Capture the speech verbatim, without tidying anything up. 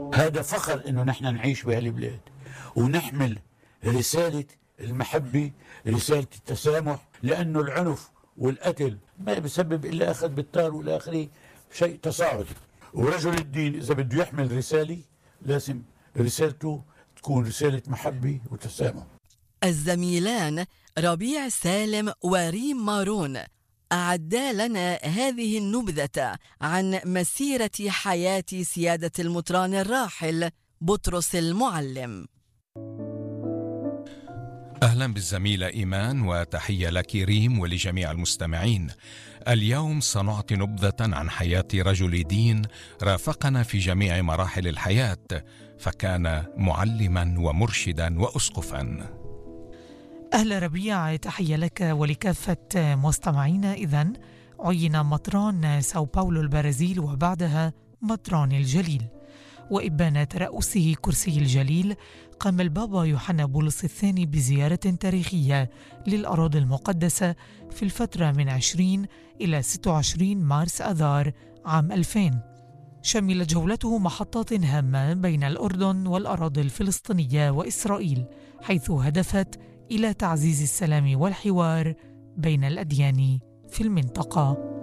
هذا فخر إنه نحن نعيش بهالبلاد ونحمل رسالة المحبة، رسالة التسامح، لأنه العنف والقتل ما بيسبب إلا أخذ بالتار والآخري شيء تصاعدي. ورجل الدين إذا بده يحمل رسالة لازم رسالته تكون رسالة محبة وتسامح. الزميلان ربيع سالم وريم مارون أعدا لنا هذه النبذة عن مسيرة حياة سيادة المطران الراحل بطرس المعلم. أهلا بالزميلة إيمان، وتحية لك ريم ولجميع المستمعين. اليوم سنعطي نبذة عن حياة رجل دين رافقنا في جميع مراحل الحياة، فكان معلما ومرشدا وأسقفا. أهلا ربيع، تحية لك ولكافة مستمعينا. إذن عين مطران ساو باولو البرازيل وبعدها مطران الجليل، وإبان ترأسه كرسي الجليل قام البابا يوحنا بولس الثاني بزيارة تاريخية للأراضي المقدسة في الفترة من عشرين إلى ستة وعشرين مارس أذار عام ألفين. شملت جولته محطات هامة بين الأردن والأراضي الفلسطينية وإسرائيل، حيث هدفت إلى تعزيز السلام والحوار بين الأديان في المنطقة.